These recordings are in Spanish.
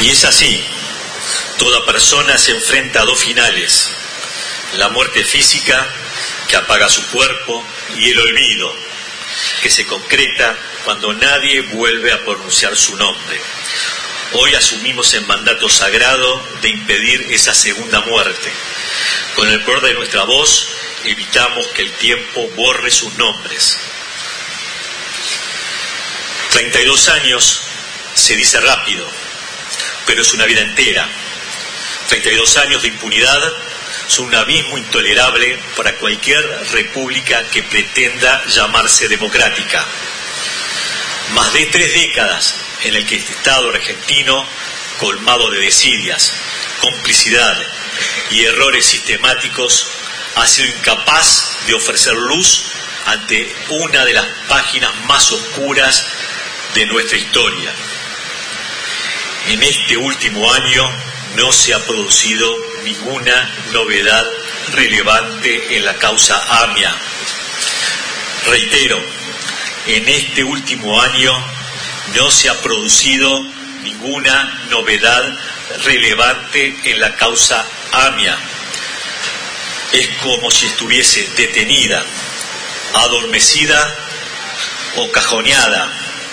Y es así, toda persona se enfrenta a dos finales: la muerte física, que apaga su cuerpo, y el olvido, que se concreta cuando nadie vuelve a pronunciar su nombre. Hoy asumimos el mandato sagrado de impedir esa segunda muerte. Con el poder de nuestra voz, evitamos que el tiempo borre sus nombres. 32 años se dice rápido, pero es una vida entera. 32 años de impunidad son un abismo intolerable para cualquier república que pretenda llamarse democrática. Más de 3 décadas en el que este Estado argentino, colmado de desidias, complicidad y errores sistemáticos, ha sido incapaz de ofrecer luz ante una de las páginas más oscuras de nuestra historia. En este último año no se ha producido ninguna novedad relevante en la causa AMIA. Reitero, en este último año no se ha producido ninguna novedad relevante en la causa AMIA. Es como si estuviese detenida, adormecida o cajoneada.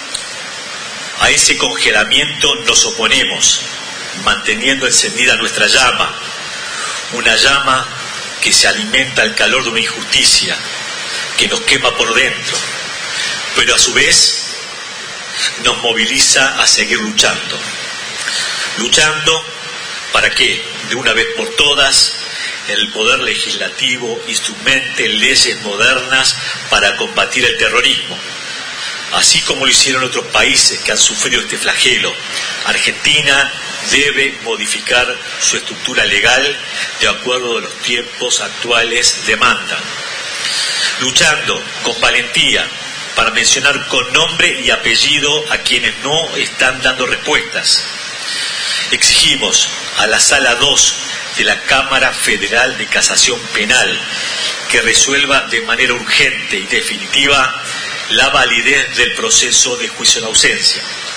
A ese congelamiento nos oponemos, manteniendo encendida nuestra llama, una llama que se alimenta al calor de una injusticia, que nos quema por dentro, pero a su vez nos moviliza a seguir luchando. Luchando para que, de una vez por todas, el poder legislativo instrumente leyes modernas para combatir el terrorismo, así como lo hicieron otros países que han sufrido este flagelo. Argentina debe modificar su estructura legal de acuerdo a los tiempos actuales demandan. Luchando con valentía para mencionar con nombre y apellido a quienes no están dando respuestas. Exigimos a la Sala 2 de la Cámara Federal de Casación Penal que resuelva de manera urgente y definitiva la validez del proceso de juicio en ausencia.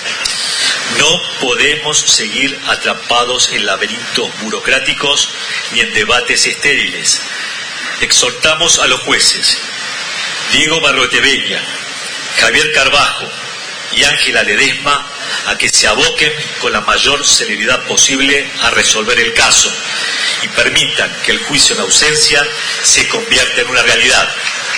No podemos seguir atrapados en laberintos burocráticos ni en debates estériles. Exhortamos a los jueces Diego Barroeteveña, Javier Carbajo y Ángela Ledesma a que se aboquen con la mayor celeridad posible a resolver el caso y permitan que el juicio en ausencia se convierta en una realidad.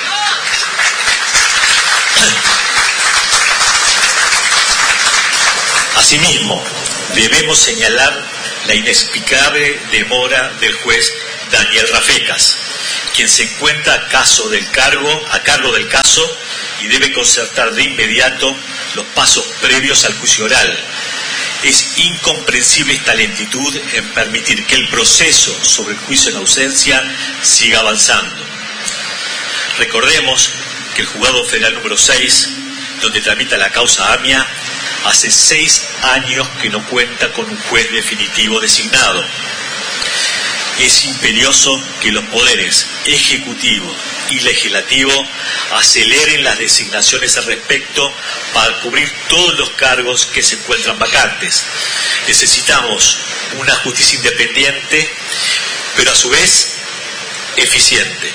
Asimismo, debemos señalar la inexplicable demora del juez Daniel Rafecas, quien se encuentra a cargo del caso y debe concertar de inmediato los pasos previos al juicio oral. Es incomprensible esta lentitud en permitir que el proceso sobre el juicio en ausencia siga avanzando. Recordemos que el Juzgado Federal número 6, donde tramita la causa AMIA, hace 6 años que no cuenta con un juez definitivo designado. Es imperioso que los poderes ejecutivo y legislativo aceleren las designaciones al respecto para cubrir todos los cargos que se encuentran vacantes. Necesitamos una justicia independiente, pero a su vez eficiente.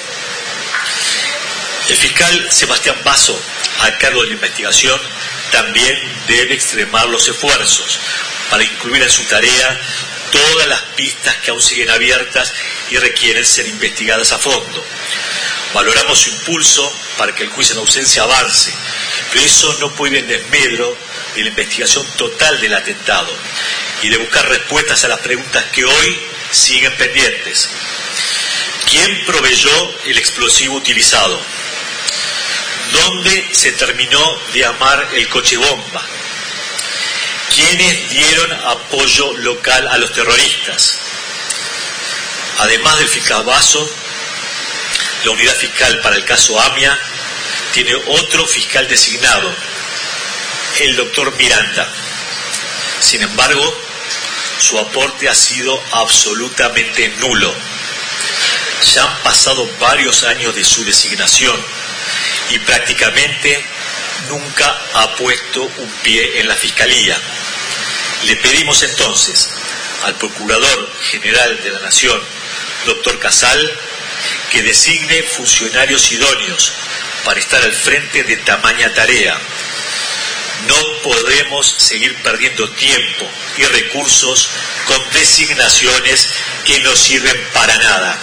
El fiscal Sebastián Basso, a cargo de la investigación, también debe extremar los esfuerzos para incluir en su tarea todas las pistas que aún siguen abiertas y requieren ser investigadas a fondo. Valoramos su impulso para que el juicio en ausencia avance, pero eso no puede ir en desmedro de la investigación total del atentado y de buscar respuestas a las preguntas que hoy siguen pendientes. ¿Quién proveyó el explosivo utilizado? ¿Dónde se terminó de armar el coche bomba? ¿Quiénes dieron apoyo local a los terroristas? Además del fiscal Basso, la unidad fiscal para el caso AMIA tiene otro fiscal designado, el doctor Miranda. Sin embargo, su aporte ha sido absolutamente nulo. Ya han pasado varios años de su designación y prácticamente nunca ha puesto un pie en la fiscalía. Le pedimos entonces al Procurador General de la Nación, doctor Casal, que designe funcionarios idóneos para estar al frente de tamaña tarea. No podemos seguir perdiendo tiempo y recursos con designaciones que no sirven para nada.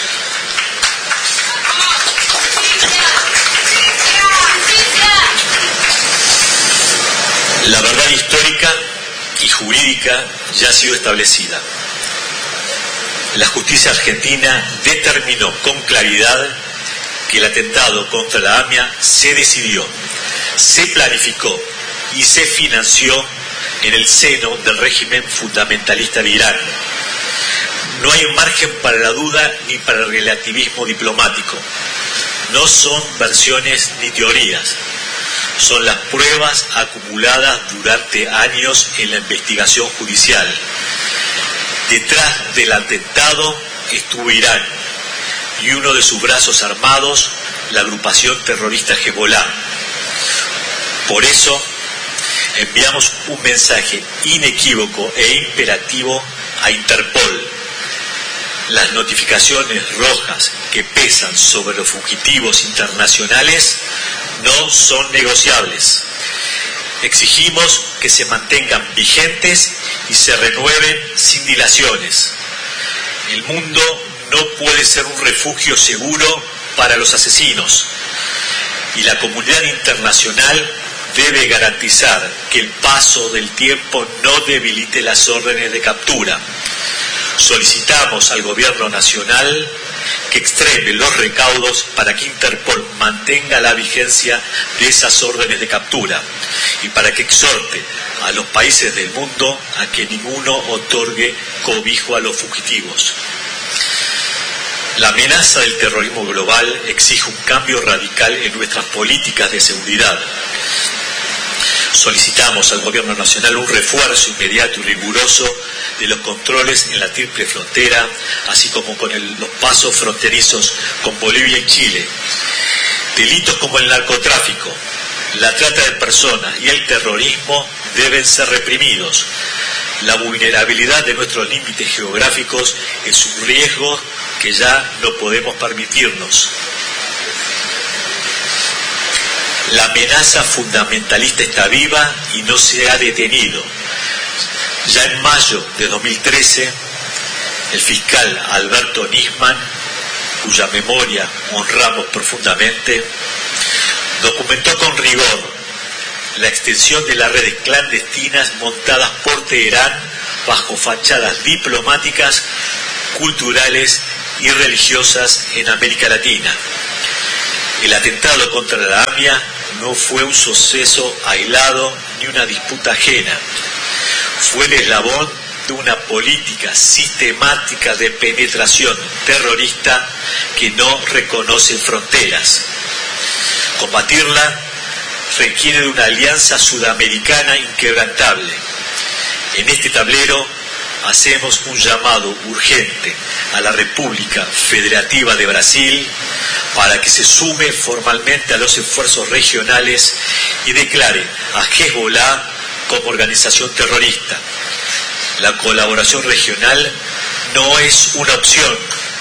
La verdad histórica y jurídica ya ha sido establecida. La justicia argentina determinó con claridad que el atentado contra la AMIA se decidió, se planificó y se financió en el seno del régimen fundamentalista de Irán. No hay margen para la duda ni para el relativismo diplomático. No son versiones ni teorías. Son las pruebas acumuladas durante años en la investigación judicial. Detrás del atentado estuvo Irán y uno de sus brazos armados, la agrupación terrorista Hezbollah. Por eso, enviamos un mensaje inequívoco e imperativo a Interpol. Las notificaciones rojas que pesan sobre los fugitivos internacionales no son negociables. Exigimos que se mantengan vigentes y se renueven sin dilaciones. El mundo no puede ser un refugio seguro para los asesinos y la comunidad internacional debe garantizar que el paso del tiempo no debilite las órdenes de captura. Solicitamos al Gobierno Nacional que extreme los recaudos para que Interpol mantenga la vigencia de esas órdenes de captura y para que exhorte a los países del mundo a que ninguno otorgue cobijo a los fugitivos. La amenaza del terrorismo global exige un cambio radical en nuestras políticas de seguridad. Solicitamos al Gobierno Nacional un refuerzo inmediato y riguroso de los controles en la triple frontera, así como con los pasos fronterizos con Bolivia y Chile. Delitos como el narcotráfico, la trata de personas y el terrorismo deben ser reprimidos. La vulnerabilidad de nuestros límites geográficos es un riesgo que ya no podemos permitirnos. La amenaza fundamentalista está viva y no se ha detenido. Ya en mayo de 2013, el fiscal Alberto Nisman, cuya memoria honramos profundamente, documentó con rigor la extensión de las redes clandestinas montadas por Teherán bajo fachadas diplomáticas, culturales y religiosas en América Latina. El atentado contra la AMIA no fue un suceso aislado ni una disputa ajena. Fue el eslabón de una política sistemática de penetración terrorista que no reconoce fronteras. Combatirla requiere de una alianza sudamericana inquebrantable. En este tablero hacemos un llamado urgente a la República Federativa de Brasil para que se sume formalmente a los esfuerzos regionales y declare a Hezbollah como organización terrorista. La colaboración regional no es una opción.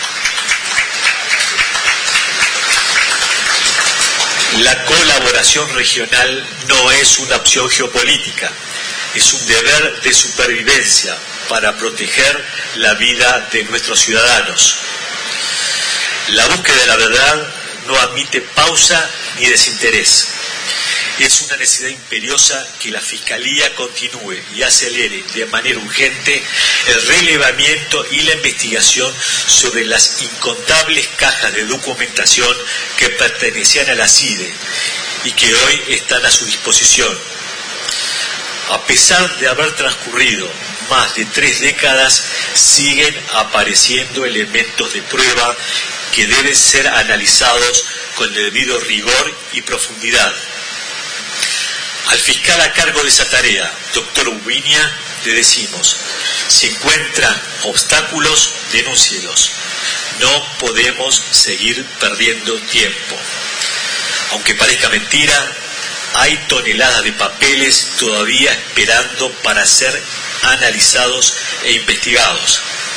La colaboración regional no es una opción geopolítica, es un deber de supervivencia para proteger la vida de nuestros ciudadanos. La búsqueda de la verdad no admite pausa ni desinterés. Es una necesidad imperiosa que la Fiscalía continúe y acelere de manera urgente el relevamiento y la investigación sobre las incontables cajas de documentación que pertenecían a la CIDE y que hoy están a su disposición. A pesar de haber transcurrido más de 3 décadas, siguen apareciendo elementos de prueba que deben ser analizados con el debido rigor y profundidad. Al fiscal a cargo de esa tarea, doctor Ubiña, le decimos, si encuentra obstáculos, denúncielos. No podemos seguir perdiendo tiempo. Aunque parezca mentira, hay toneladas de papeles todavía esperando para ser analizados e investigados,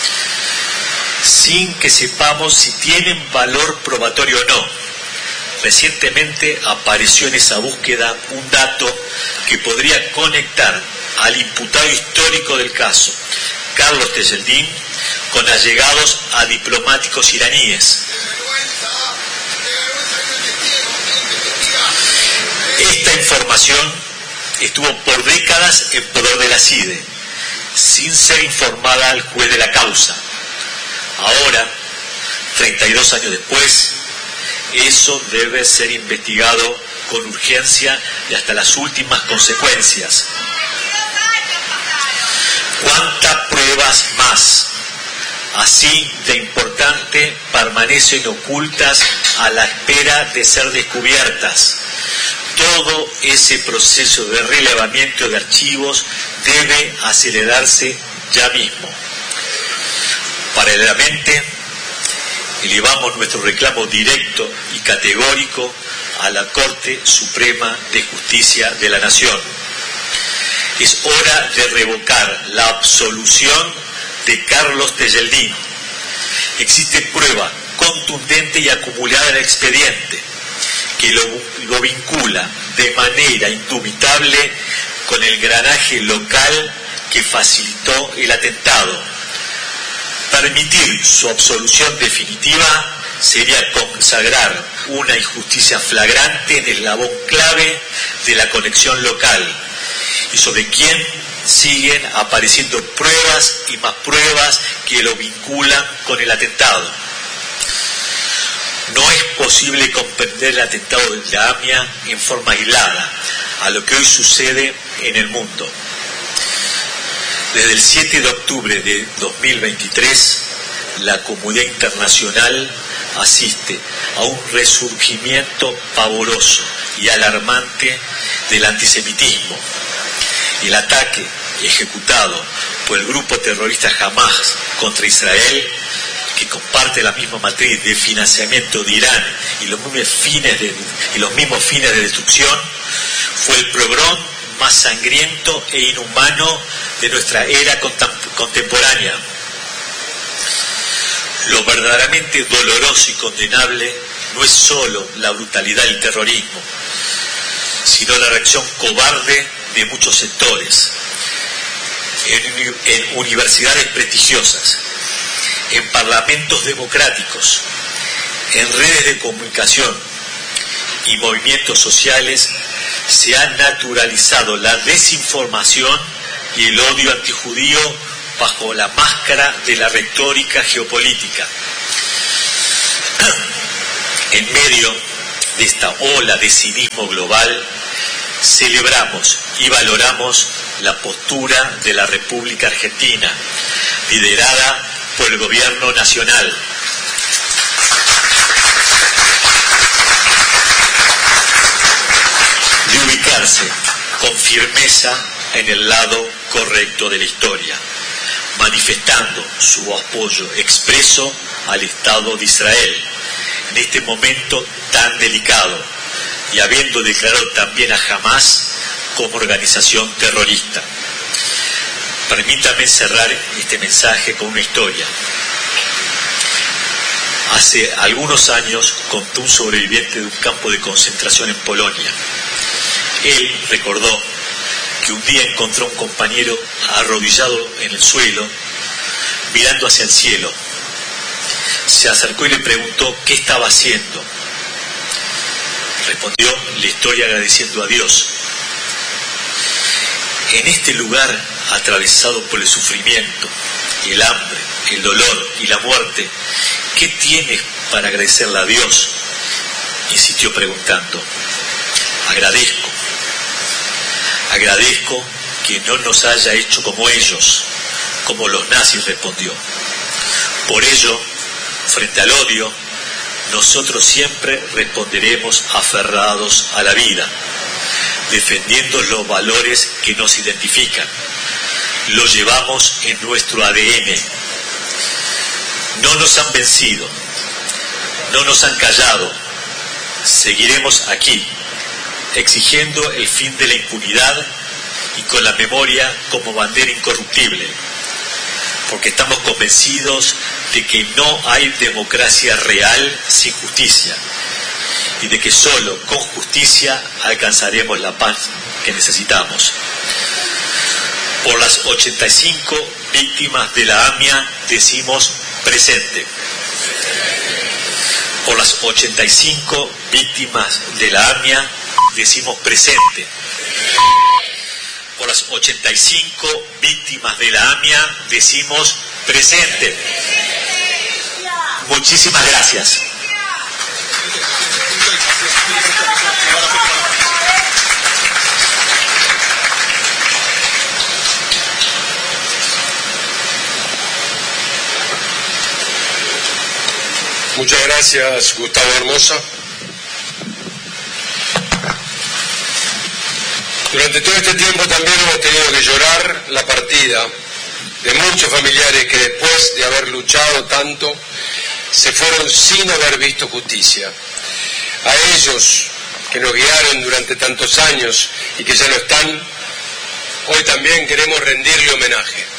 sin que sepamos si tienen valor probatorio o no. Recientemente apareció en esa búsqueda un dato que podría conectar al imputado histórico del caso, Carlos Tejeldín, con allegados a diplomáticos iraníes. Esta información estuvo por décadas en poder de la CIDE, sin ser informada al juez de la causa. Ahora, 32 años después, eso debe ser investigado con urgencia y hasta las últimas consecuencias. ¿Cuántas pruebas más, así de importante, permanecen ocultas a la espera de ser descubiertas? Todo ese proceso de relevamiento de archivos debe acelerarse ya mismo. Paralelamente, elevamos nuestro reclamo directo y categórico a la Corte Suprema de Justicia de la Nación. Es hora de revocar la absolución de Carlos Tejeldín. Existe prueba contundente y acumulada en el expediente que lo vincula de manera indubitable con el engranaje local que facilitó el atentado. Permitir su absolución definitiva sería consagrar una injusticia flagrante en el eslabón clave de la conexión local, y sobre quien siguen apareciendo pruebas y más pruebas que lo vinculan con el atentado. No es posible comprender el atentado de la AMIA en forma aislada a lo que hoy sucede en el mundo. Desde el 7 de octubre de 2023, la comunidad internacional asiste a un resurgimiento pavoroso y alarmante del antisemitismo. El ataque ejecutado por el grupo terrorista Hamas contra Israel, que comparte la misma matriz de financiamiento de Irán y los mismos fines de destrucción, fue el pogrom más sangriento e inhumano de nuestra era contemporánea. Lo verdaderamente doloroso y condenable no es solo la brutalidad del terrorismo, sino la reacción cobarde de muchos sectores, en universidades prestigiosas, en parlamentos democráticos, en redes de comunicación y movimientos sociales. Se ha naturalizado la desinformación y el odio antijudío bajo la máscara de la retórica geopolítica. En medio de esta ola de cinismo global, celebramos y valoramos la postura de la República Argentina, liderada por el Gobierno Nacional. De ubicarse con firmeza en el lado correcto de la historia, manifestando su apoyo expreso al Estado de Israel en este momento tan delicado y habiendo declarado también a Hamas como organización terrorista. Permítame cerrar este mensaje con una historia. Hace algunos años contó un sobreviviente de un campo de concentración en Polonia. Él recordó que un día encontró a un compañero arrodillado en el suelo, mirando hacia el cielo. Se acercó y le preguntó qué estaba haciendo. Respondió: le estoy agradeciendo a Dios. En este lugar atravesado por el sufrimiento, el hambre, el dolor y la muerte, ¿qué tienes para agradecerle a Dios?, insistió preguntando. Agradezco que no nos haya hecho como ellos, como los nazis, respondió. Por ello, frente al odio, nosotros siempre responderemos aferrados a la vida, defendiendo los valores que nos identifican. Los llevamos en nuestro ADN. No nos han vencido, no nos han callado. Seguiremos aquí, exigiendo el fin de la impunidad y con la memoria como bandera incorruptible, porque estamos convencidos de que no hay democracia real sin justicia y de que solo con justicia alcanzaremos la paz que necesitamos. Por las 85 víctimas de la AMIA decimos presente. Por las 85 víctimas de la AMIA decimos presente. Por las 85 víctimas de la AMIA decimos presente. Muchísimas gracias. Muchas gracias, Gustavo Hermosa. Durante todo este tiempo también hemos tenido que llorar la partida de muchos familiares que después de haber luchado tanto se fueron sin haber visto justicia. A ellos que nos guiaron durante tantos años y que ya no están, hoy también queremos rendirle homenaje.